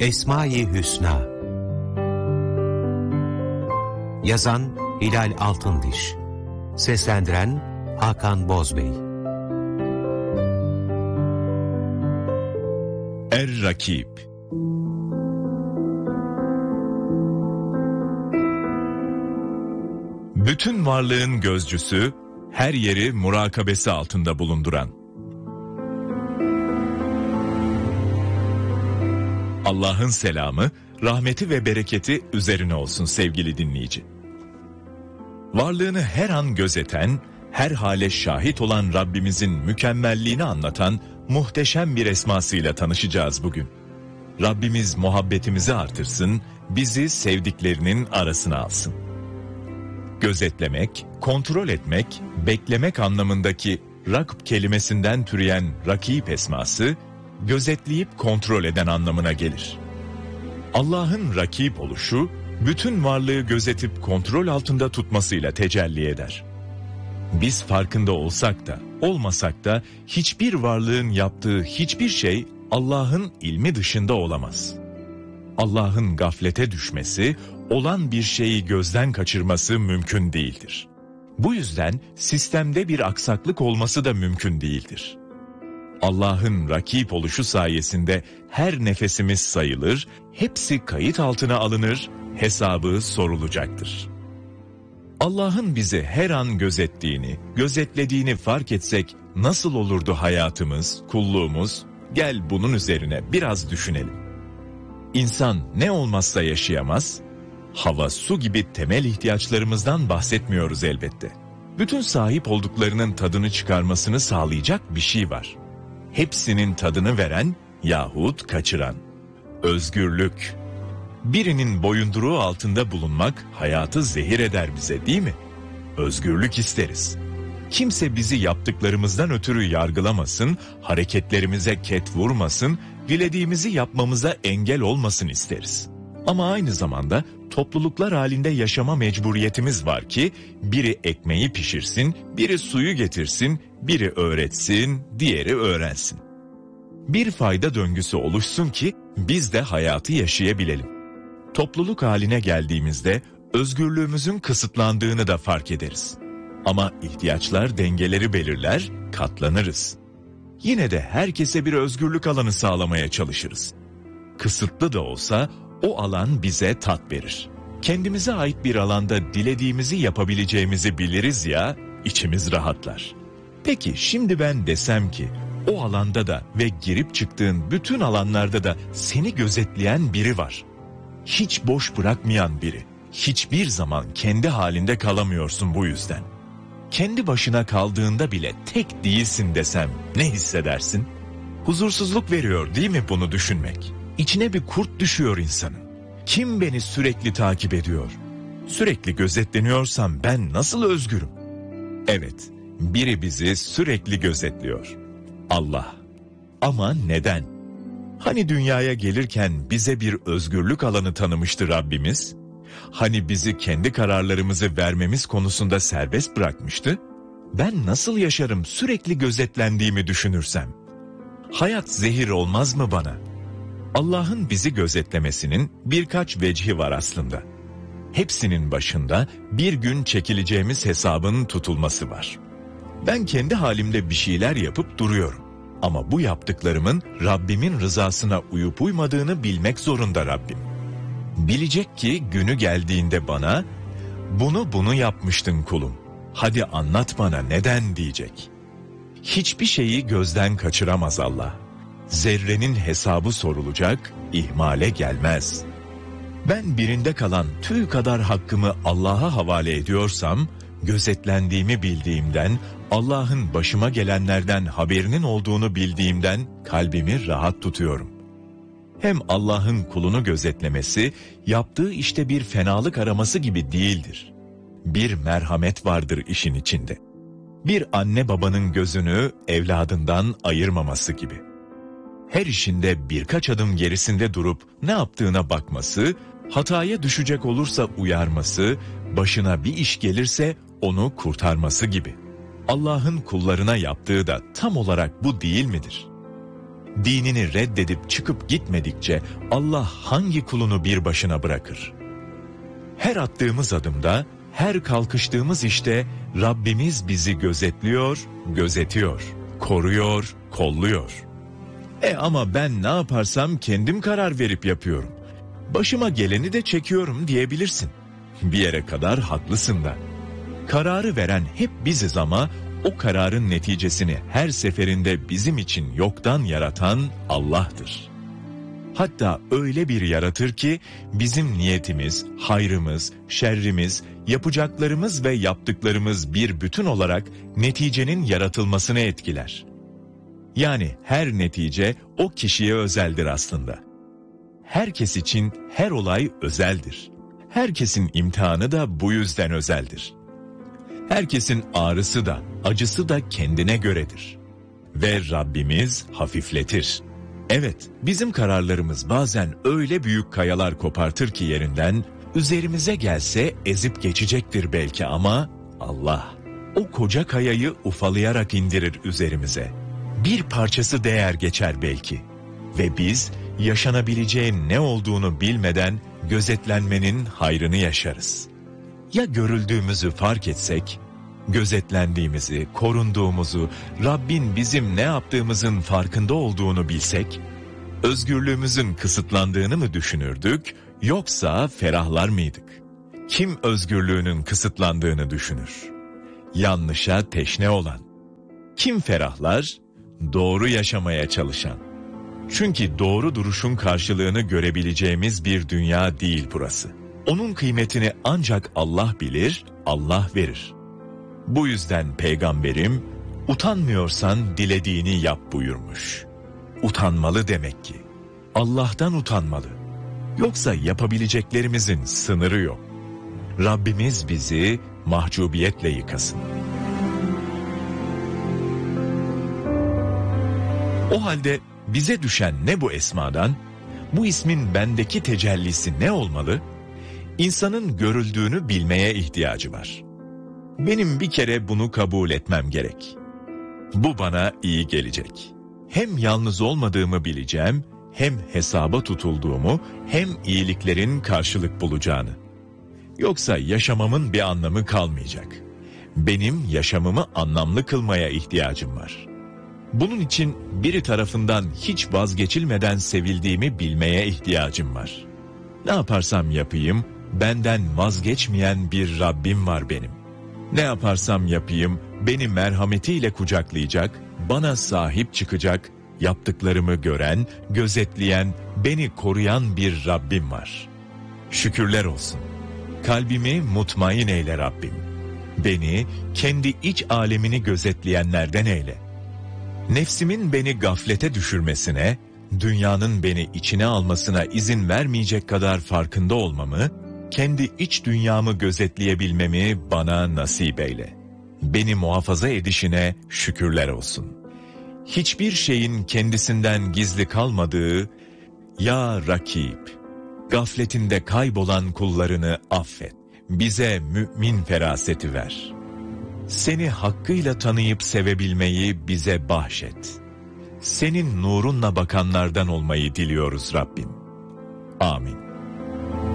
Esma-i Hüsna. Yazan Hilal Altındiş. Seslendiren Hakan Bozbey. Er-Rakib. Bütün varlığın gözcüsü, her yeri murakabesi altında bulunduran. Allah'ın selamı, rahmeti ve bereketi üzerine olsun sevgili dinleyici. Varlığını her an gözeten, her hale şahit olan Rabbimizin mükemmelliğini anlatan muhteşem bir esmasıyla tanışacağız bugün. Rabbimiz muhabbetimizi artırsın, bizi sevdiklerinin arasına alsın. Gözetlemek, kontrol etmek, beklemek anlamındaki rakb kelimesinden türeyen rakib esması, gözetleyip kontrol eden anlamına gelir. Allah'ın rakip oluşu, bütün varlığı gözetip kontrol altında tutmasıyla tecelli eder. Biz farkında olsak da, olmasak da hiçbir varlığın yaptığı hiçbir şey Allah'ın ilmi dışında olamaz. Allah'ın gaflete düşmesi, olan bir şeyi gözden kaçırması mümkün değildir. Bu yüzden sistemde bir aksaklık olması da mümkün değildir. Allah'ın rakip oluşu sayesinde her nefesimiz sayılır, hepsi kayıt altına alınır, hesabı sorulacaktır. Allah'ın bizi her an gözettiğini, gözetlediğini fark etsek nasıl olurdu hayatımız, kulluğumuz? Gel bunun üzerine biraz düşünelim. İnsan ne olmazsa yaşayamaz, hava, su gibi temel ihtiyaçlarımızdan bahsetmiyoruz elbette. Bütün sahip olduklarının tadını çıkarmasını sağlayacak bir şey var. Hepsinin tadını veren yahut kaçıran. Özgürlük. Birinin boyunduruğu altında bulunmak hayatı zehir eder bize, değil mi? Özgürlük isteriz. Kimse bizi yaptıklarımızdan ötürü yargılamasın, hareketlerimize ket vurmasın, dilediğimizi yapmamıza engel olmasın isteriz. Ama aynı zamanda topluluklar halinde yaşama mecburiyetimiz var ki biri ekmeği pişirsin, biri suyu getirsin, biri öğretsin, diğeri öğrensin. Bir fayda döngüsü oluşsun ki biz de hayatı yaşayabilelim. Topluluk haline geldiğimizde özgürlüğümüzün kısıtlandığını da fark ederiz. Ama ihtiyaçlar dengeleri belirler, katlanırız. Yine de herkese bir özgürlük alanı sağlamaya çalışırız. Kısıtlı da olsa o alan bize tat verir. Kendimize ait bir alanda dilediğimizi yapabileceğimizi biliriz ya, içimiz rahatlar. Peki şimdi ben desem ki o alanda da ve girip çıktığın bütün alanlarda da seni gözetleyen biri var. Hiç boş bırakmayan biri. Hiçbir zaman kendi halinde kalamıyorsun bu yüzden. Kendi başına kaldığında bile tek değilsin desem ne hissedersin? Huzursuzluk veriyor değil mi bunu düşünmek? İçine bir kurt düşüyor insanın. Kim beni sürekli takip ediyor? Sürekli gözetleniyorsam ben nasıl özgürüm? Evet, biri bizi sürekli gözetliyor. Allah. Ama neden? Hani dünyaya gelirken bize bir özgürlük alanı tanımıştı Rabbimiz? Hani bizi kendi kararlarımızı vermemiz konusunda serbest bırakmıştı? Ben nasıl yaşarım sürekli gözetlendiğimi düşünürsem? Hayat zehir olmaz mı bana? Allah'ın bizi gözetlemesinin birkaç vecihi var aslında. Hepsinin başında bir gün çekileceğimiz hesabın tutulması var. Ben kendi halimde bir şeyler yapıp duruyorum. Ama bu yaptıklarımın Rabbimin rızasına uyup uymadığını bilmek zorunda Rabbim. Bilecek ki günü geldiğinde bana, bunu yapmıştın kulum, hadi anlat bana neden diyecek. Hiçbir şeyi gözden kaçıramaz Allah. Zerrenin hesabı sorulacak, ihmale gelmez. Ben birinde kalan tüy kadar hakkımı Allah'a havale ediyorsam, gözetlendiğimi bildiğimden, Allah'ın başıma gelenlerden haberinin olduğunu bildiğimden kalbimi rahat tutuyorum. Hem Allah'ın kulunu gözetlemesi, yaptığı işte bir fenalık araması gibi değildir. Bir merhamet vardır işin içinde. Bir anne babanın gözünü evladından ayırmaması gibi. Her işinde birkaç adım gerisinde durup ne yaptığına bakması, hataya düşecek olursa uyarması, başına bir iş gelirse onu kurtarması gibi. Allah'ın kullarına yaptığı da tam olarak bu değil midir? Dinini reddedip çıkıp gitmedikçe Allah hangi kulunu bir başına bırakır? Her attığımız adımda, her kalkıştığımız işte Rabbimiz bizi gözetliyor, gözetiyor, koruyor, kolluyor. Ama ben ne yaparsam kendim karar verip yapıyorum. Başıma geleni de çekiyorum diyebilirsin. Bir yere kadar haklısın da. Kararı veren hep biziz ama o kararın neticesini her seferinde bizim için yoktan yaratan Allah'tır. Hatta öyle bir yaratır ki bizim niyetimiz, hayrımız, şerrimiz, yapacaklarımız ve yaptıklarımız bir bütün olarak neticenin yaratılmasını etkiler. Yani her netice o kişiye özeldir aslında. Herkes için her olay özeldir. Herkesin imtihanı da bu yüzden özeldir. Herkesin ağrısı da, acısı da kendine göredir. Ve Rabbimiz hafifletir. Evet, bizim kararlarımız bazen öyle büyük kayalar kopartır ki yerinden, üzerimize gelse ezip geçecektir belki ama Allah o koca kayayı ufalayarak indirir üzerimize. Bir parçası değer geçer belki. Ve biz yaşanabileceğin ne olduğunu bilmeden gözetlenmenin hayrını yaşarız. Ya görüldüğümüzü fark etsek, gözetlendiğimizi, korunduğumuzu, Rabbin bizim ne yaptığımızın farkında olduğunu bilsek, özgürlüğümüzün kısıtlandığını mı düşünürdük, yoksa ferahlar mıydık? Kim özgürlüğünün kısıtlandığını düşünür? Yanlışa teşne olan. Kim ferahlar? Doğru yaşamaya çalışan. Çünkü doğru duruşun karşılığını görebileceğimiz bir dünya değil burası. Onun kıymetini ancak Allah bilir, Allah verir. Bu yüzden peygamberim, utanmıyorsan dilediğini yap buyurmuş. Utanmalı demek ki. Allah'tan utanmalı. Yoksa yapabileceklerimizin sınırı yok. Rabbimiz bizi mahcubiyetle yıkasın. O halde bize düşen ne bu esmadan? Bu ismin bendeki tecellisi ne olmalı? İnsanın görüldüğünü bilmeye ihtiyacı var. Benim bir kere bunu kabul etmem gerek. Bu bana iyi gelecek. Hem yalnız olmadığımı bileceğim, hem hesaba tutulduğumu, hem iyiliklerin karşılık bulacağını. Yoksa yaşamamın bir anlamı kalmayacak. Benim yaşamımı anlamlı kılmaya ihtiyacım var. Bunun için biri tarafından hiç vazgeçilmeden sevildiğimi bilmeye ihtiyacım var. Ne yaparsam yapayım, benden vazgeçmeyen bir Rabbim var benim. Ne yaparsam yapayım, beni merhametiyle kucaklayacak, bana sahip çıkacak, yaptıklarımı gören, gözetleyen, beni koruyan bir Rabbim var. Şükürler olsun. Kalbimi mutmain eyle Rabbim. Beni kendi iç alemini gözetleyenlerden eyle. Nefsimin beni gaflete düşürmesine, dünyanın beni içine almasına izin vermeyecek kadar farkında olmamı, kendi iç dünyamı gözetleyebilmemi bana nasip eyle. Beni muhafaza edişine şükürler olsun. Hiçbir şeyin kendisinden gizli kalmadığı, ya Rakip, gafletinde kaybolan kullarını affet. Bize mümin feraseti ver. Seni hakkıyla tanıyıp sevebilmeyi bize bahşet. Senin nurunla bakanlardan olmayı diliyoruz Rabbim. Amin.